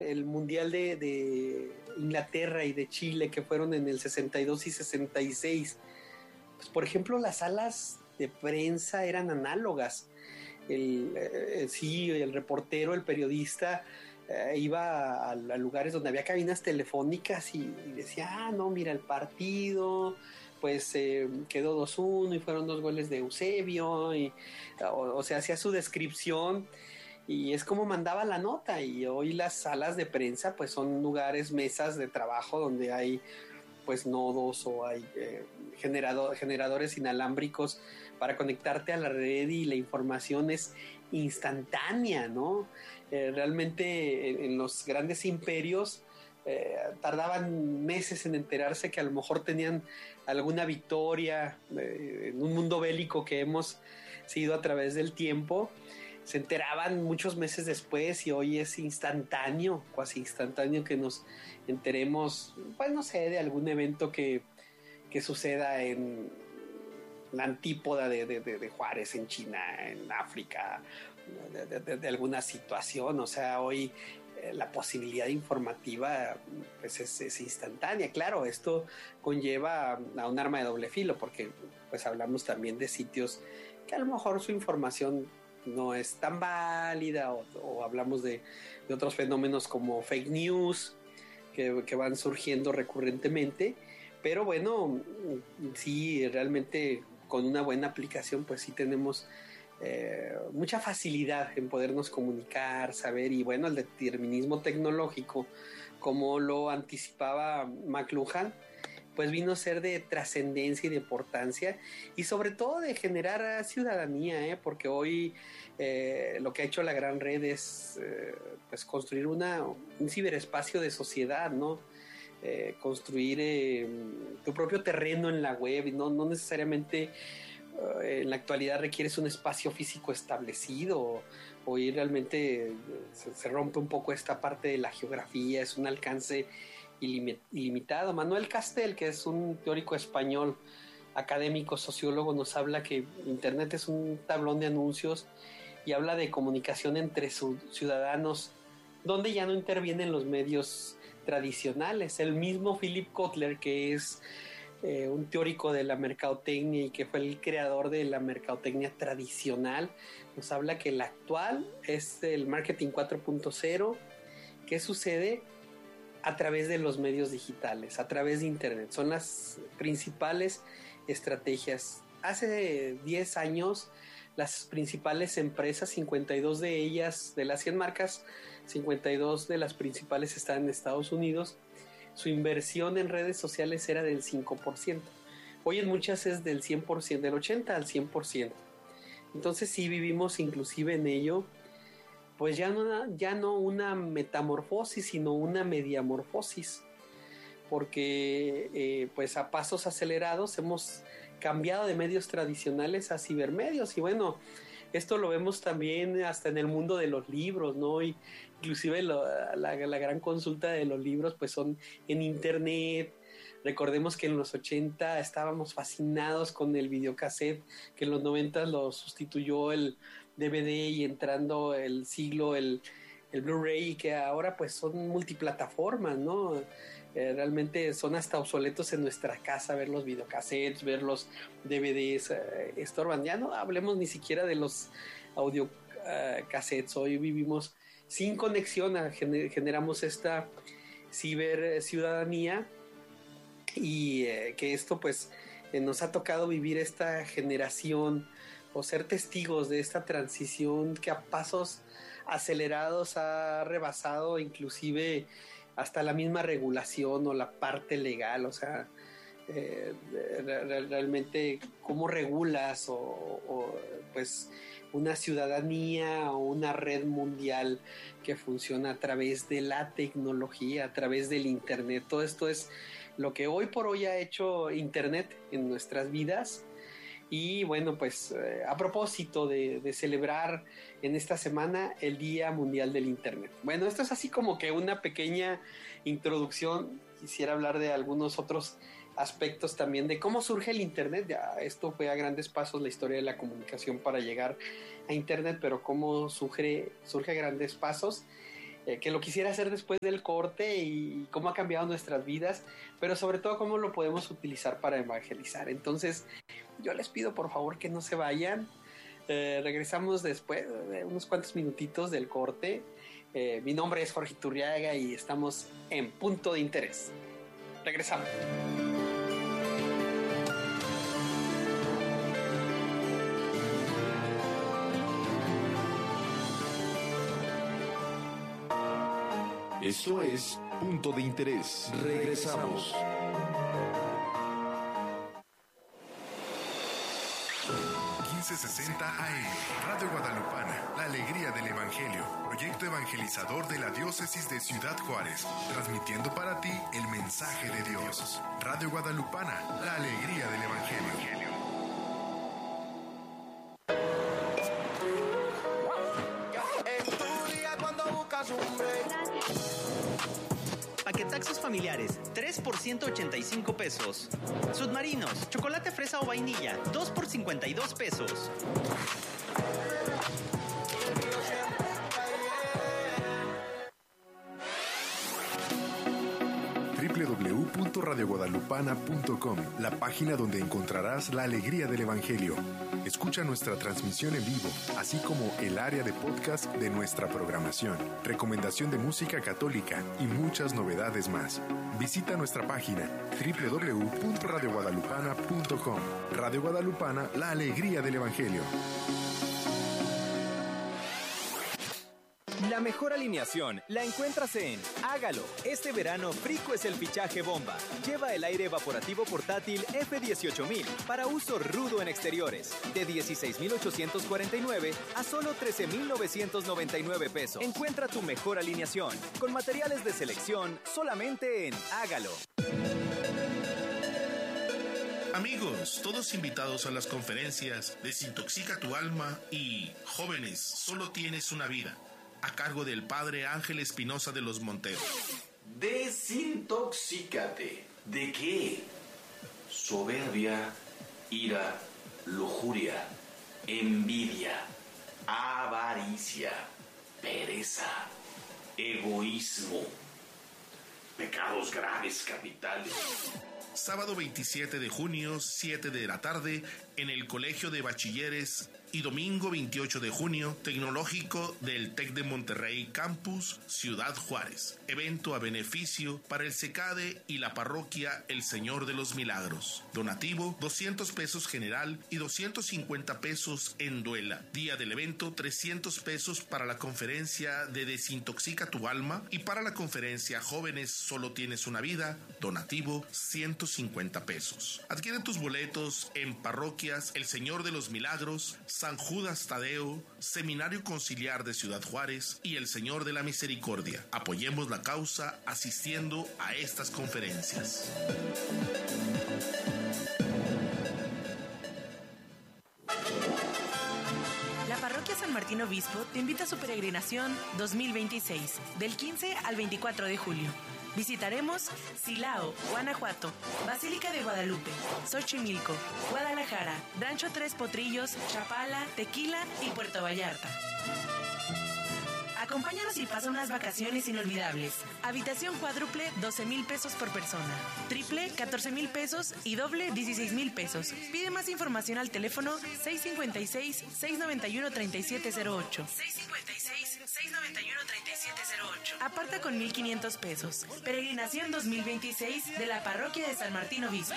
el Mundial de Inglaterra y de Chile, que fueron en el 62 y 66, pues por ejemplo las salas de prensa eran análogas. El reportero, el periodista iba a lugares donde había cabinas telefónicas y decía, no, mira el partido, pues quedó 2-1 y fueron 2 goles de Eusebio, o sea, hacía su descripción y es como mandaba la nota. Y hoy las salas de prensa pues son lugares, mesas de trabajo donde hay pues nodos o hay generadores inalámbricos para conectarte a la red y la información es instantánea, ¿no? Realmente en los grandes imperios tardaban meses en enterarse que a lo mejor tenían alguna victoria en un mundo bélico que hemos seguido a través del tiempo. Se enteraban muchos meses después y hoy es instantáneo, casi instantáneo que nos enteremos, pues no sé, de algún evento que suceda en la antípoda de Juárez en China, en África, de alguna situación. O sea, hoy la posibilidad informativa pues es instantánea. Claro, esto conlleva a un arma de doble filo porque pues hablamos también de sitios que a lo mejor su información no es tan válida o hablamos de otros fenómenos como fake news que van surgiendo recurrentemente. Pero bueno, sí, realmente con una buena aplicación pues sí tenemos mucha facilidad en podernos comunicar, saber. Y bueno, el determinismo tecnológico, como lo anticipaba McLuhan, pues vino a ser de trascendencia y de importancia y sobre todo de generar ciudadanía, porque hoy lo que ha hecho la gran red es pues construir un ciberespacio de sociedad, ¿no? Construir tu propio terreno en la web y no necesariamente en la actualidad requieres un espacio físico establecido. Hoy realmente se rompe un poco esta parte de la geografía, es un alcance ilimitado. Manuel Castel, que es un teórico español, académico, sociólogo, nos habla que Internet es un tablón de anuncios y habla de comunicación entre ciudadanos donde ya no intervienen los medios tradicionales. El mismo Philip Kotler, que es un teórico de la mercadotecnia y que fue el creador de la mercadotecnia tradicional, nos habla que el actual es el marketing 4.0. ¿Qué sucede? A través de los medios digitales, a través de Internet. Son las principales estrategias. Hace 10 años, las principales empresas, 52 de ellas, de las 100 marcas, 52 de las principales están en Estados Unidos. Su inversión en redes sociales era del 5%. Hoy en muchas es del 100%, del 80 al 100%. Entonces sí vivimos inclusive en ello, pues ya no una metamorfosis, sino una mediamorfosis, porque pues a pasos acelerados hemos cambiado de medios tradicionales a cibermedios. Y bueno, esto lo vemos también hasta en el mundo de los libros, ¿no? Y inclusive la gran consulta de los libros pues son en internet. Recordemos que en los 80 estábamos fascinados con el videocassette, que en los 90 lo sustituyó el DVD y entrando el siglo el Blu-ray, y que ahora pues son multiplataformas, ¿no? Realmente son hasta obsoletos en nuestra casa ver los videocassettes, ver los DVDs, estorban. Ya no hablemos ni siquiera de los audio cassettes. Hoy vivimos sin conexión, generamos esta ciber ciudadanía y que esto pues nos ha tocado vivir esta generación o ser testigos de esta transición que a pasos acelerados ha rebasado inclusive hasta la misma regulación o la parte legal. O sea, realmente cómo regulas o pues una ciudadanía o una red mundial que funciona a través de la tecnología, a través del internet. Todo esto es lo que hoy por hoy ha hecho internet en nuestras vidas. Y bueno, pues a propósito de celebrar en esta semana el Día Mundial del Internet. Bueno, esto es así como que una pequeña introducción. Quisiera hablar de algunos otros aspectos también de cómo surge el Internet. Ya esto fue a grandes pasos la historia de la comunicación para llegar a Internet, pero cómo surge a grandes pasos. que lo quisiera hacer después del corte y cómo ha cambiado nuestras vidas, pero sobre todo cómo lo podemos utilizar para evangelizar. Entonces, yo les pido por favor que no se vayan. Regresamos después de unos cuantos minutitos del corte. Mi nombre es Jorge Iturriaga y estamos en Punto de Interés. Regresamos. Esto es Punto de Interés. Regresamos. AM, Radio Guadalupana, la alegría del Evangelio, proyecto evangelizador de la diócesis de Ciudad Juárez, transmitiendo para ti el mensaje de Dios. Radio Guadalupana, la alegría del Evangelio. Paquetaxos familiares, 3 por 185 pesos. Submarinos, chocolate fresa o vainilla, 2 por 52 pesos. www.radioguadalupana.com, la página donde encontrarás la alegría del Evangelio. Escucha nuestra transmisión en vivo, así como el área de podcast de nuestra programación, recomendación de música católica y muchas novedades más. Visita nuestra página www.radioguadalupana.com. Radio Guadalupana, la alegría del Evangelio. La mejor alineación la encuentras en Hágalo. Este verano, Frico es el fichaje bomba. Lleva el aire evaporativo portátil F18000 para uso rudo en exteriores. De 16,849 a solo 13,999 pesos. Encuentra tu mejor alineación con materiales de selección solamente en Hágalo. Amigos, todos invitados a las conferencias Desintoxica tu alma y Jóvenes, solo tienes una vida, a cargo del Padre Ángel Espinosa de los Monteros. Desintoxícate. ¿De qué? Soberbia, ira, lujuria, envidia, avaricia, pereza, egoísmo, pecados graves capitales. Sábado 27 de junio, 7 de la tarde, en el Colegio de Bachilleres, y domingo 28 de junio, Tecnológico del TEC de Monterrey Campus, Ciudad Juárez. Evento a beneficio para el CECADE y la parroquia El Señor de los Milagros. Donativo, 200 pesos general y 250 pesos en duela. Día del evento, 300 pesos para la conferencia de Desintoxica tu alma y para la conferencia Jóvenes, solo tienes una vida. Donativo, 150 pesos. Adquiere tus boletos en parroquias El Señor de los Milagros, San Judas Tadeo, Seminario Conciliar de Ciudad Juárez y El Señor de la Misericordia. Apoyemos la causa asistiendo a estas conferencias. La Parroquia San Martín Obispo te invita a su peregrinación 2026, del 15 al 24 de julio. Visitaremos Silao, Guanajuato, Basílica de Guadalupe, Xochimilco, Guadalajara, Rancho Tres Potrillos, Chapala, Tequila y Puerto Vallarta. Acompáñanos y pasa unas vacaciones inolvidables. Habitación cuádruple, 12,000 pesos por persona. Triple, 14,000 pesos y doble, 16,000 pesos. Pide más información al teléfono 656-691-3708. 656-691-3708. Aparta con 1,500 pesos. Peregrinación 2026 de la Parroquia de San Martín Obispo.